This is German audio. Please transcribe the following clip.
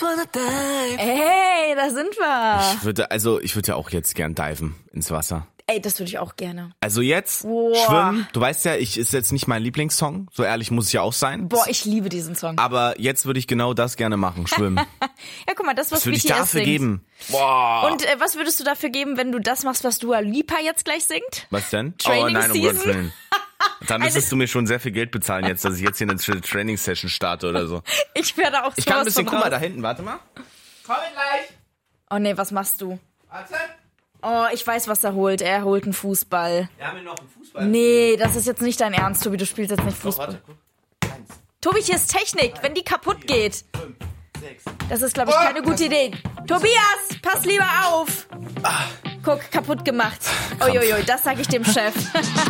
wanna dive. Hey, da sind wir. Ich würde ja auch jetzt gern diven ins Wasser. Ey, das würde ich auch gerne. Also jetzt schwimmen. Du weißt ja, ist jetzt nicht mein Lieblingssong. So ehrlich muss ich ja auch sein. Boah, ich liebe diesen Song. Aber jetzt würde ich genau das gerne machen, schwimmen. Ja, guck mal, das, was würde ich BTS dafür singt. geben? Boah. Und was würdest du dafür geben, wenn du das machst, was Dua Lipa jetzt gleich singt? Was denn? Training oh nein, um Season? Gottes Willen. Dann müsstest du mir schon sehr viel Geld bezahlen jetzt, dass ich jetzt hier eine Training-Session starte oder so. Ich werde auch so. Ich kann ein bisschen, guck mal da hinten, warte mal. Komm gleich. Oh nee, was machst du? Warte. Oh, ich weiß, was er holt. Er holt einen Fußball. Wir haben hier noch einen Fußball. Nee, das ist jetzt nicht dein Ernst, Tobi. Du spielst jetzt nicht Doch, Fußball. warte, guck. 1, Tobi, hier ist Technik. Wenn die kaputt geht. 5, 6. Das ist, glaube ich, keine gute Idee. Tobias, pass lieber auf. Guck, kaputt gemacht. Uiuiui, das sage ich dem Chef.